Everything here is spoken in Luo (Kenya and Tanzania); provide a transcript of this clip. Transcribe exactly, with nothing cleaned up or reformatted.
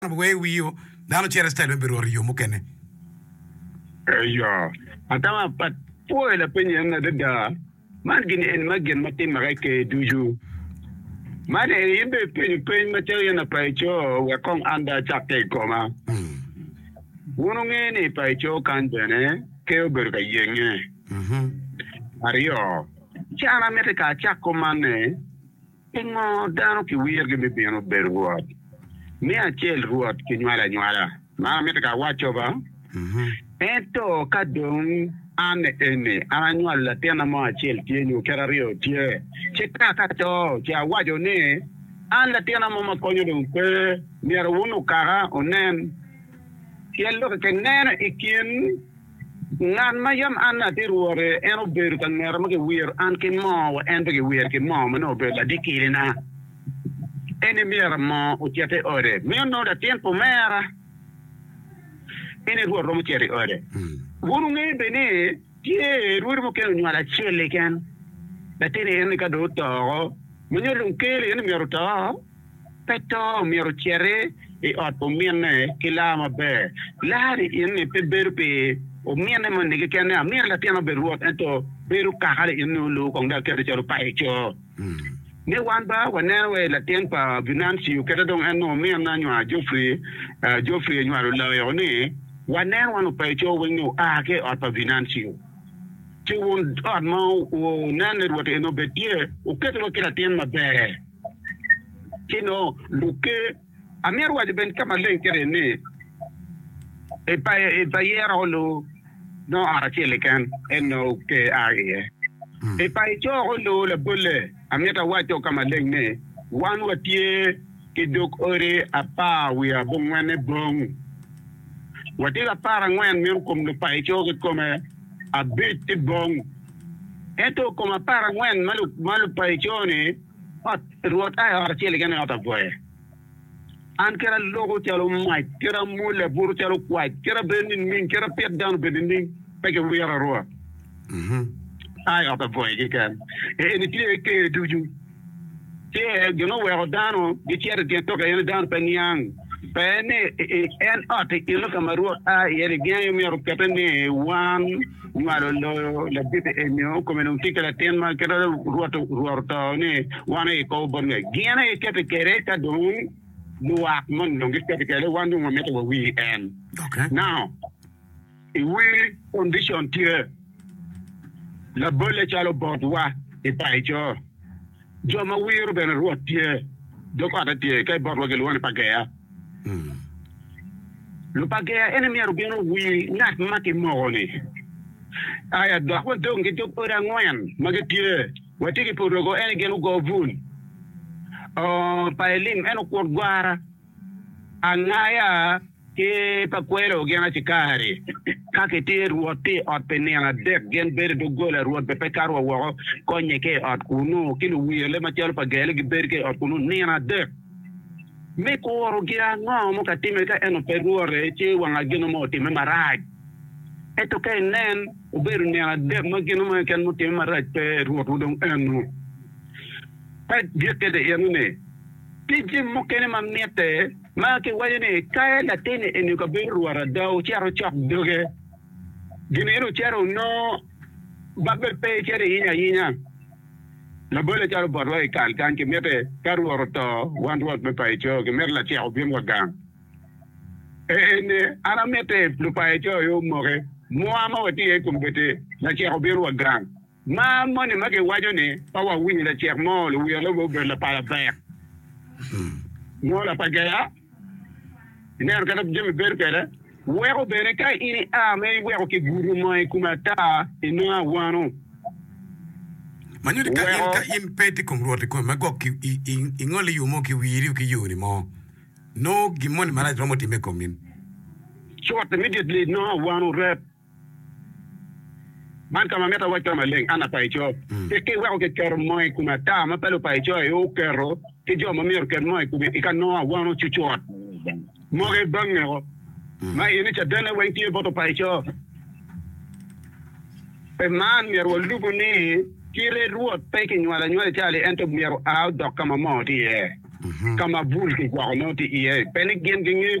we we yo dano chere style be ro yo mukene yo atama pat po la penye na da man gini en magen mate mareke duju man e yimbe penye penye mate na paicho wa kong anda chake koma wono ngene paicho kan bene ke oberga yenge mhm ario chana mete ka chako mane pingo dano ki wirge be beno bergo me achel ruot ki nywala nywala ma mete ka wacho ba mhm ento kadong ane ene anywala la tena mo achel tienyo kerario tie cheka ka to cha wajo ne an la tena mo makonyo dum pe mier wonu kara onen kielo ke nena ikin ngan mayam anna tiruore eno ber kan mer ma ke wir an ke mo en ke wir ke mo no be la dikirina ene mier mo utiate ore me no da tempo mera ene ruo romo tiere ore wonu nge bene tie ruo mo ke nyala chele kan da tere ene ka do to mo nyolo kele ene mier to peto mier tiere e otto miene kila ma be lari ene pe berpe o miene mo ne ke ne mier la tiano be ruo ento beru ka hale ene lu kong da ke ro pai cho ne wan ba wana we la tempa binansi u keda dong eno me na nywa Geoffrey Geoffrey nywa lo yo ni wana wanu pa cho wenyo a ke o pa binansi u ti won od ma o na ne ro te no betie o ke to ke la tien ma be kino luke a mer wa de ben kama len kere ni e pa e pa yero lo no ara chele kan eno ke a ye e pa cho lo le bole ameta wacho kama lengne wan watie kidok ore apa wi abongwane bong wati la para ngwen mir kom no pai cho ke come a bit bong eto como para ngwen malu malu pai cho ni at ruot ay ar chele gane ata boy an kera logo telo mai kera mule buru telo kwai kera benin min kera pet down benin peke wi ara ro mhm ay ata boy kan e ni tie ke duju tie you know where dano di tiere di to ke dano peniang pene en ot ke lo kamaru a yere gen mi ro petene wan ngalo lo la bite e mio come non tika la ten ma ke ro ruoto ruoto ne wan e ko bonne gen e ke te kere ta don luak mon non ke te kere wan dum meto we en okay now e we condition tie la bolle chalo bordwa e paicho jo ma wiru ben ruotie do ko ata tie kay bordwa ke luone pagaya mm lu pagaya ene mi ru beno wi ngat maki mogoni aya do ko do ngi to ora ngwen magatie wati ke porogo ene genu go vun o paelim eno ko gwara angaya ke pakwelo gena chikari kake te ruote ot penena dek gen bere do gola ruot be pekaro wo konye ke ot kunu kilo wiele ma tialo pagele ge berke ot kunu nena dek me ko ro gira no mo ka time ka eno peruore che wanga geno mo time maraj eto ke nen u beru nena dek mo geno mo ken mo time maraj pe ruot udong enu pat gete de yene tiji mo kene ma nete ma ke wajene kaya la tene enu ka beru ara daw charo chok doge dinero charo no babel pe chere yinya yinya la bole charo borwa e kal kan ke mete karu orto wan rot me pai cho ke mer la chao bim wagang e ne ara mete lu pai cho yo more mo ama wati e kumbete la chao bim wagang ma mo ne ma ke wajone pa wa wini la chao mo lu wi lo bo la para ba no la pagaya iner kana jemi berkere wego bene kai ini a me wego ke guru mai kumata ino wano manyo de ka ka impeti kom ruote ko ma go ki ingoli yumo ki wiri ki yuni mo no gimon mara romo time komin short immediately no wano rep man kama meta wa kama leng ana paicho ke ke wego ke ker mai kumata ma pelo paicho yo kero ke jo ma mir ker mai kubi ikano wano chuchot more bangero ma yini cha dana wa tie boto paicho pe man mir wo lubu ni kire ruot pe ke nyala nyala chale ento mir out do kama mo tie kama bul ke kwa no ti e pele gen gen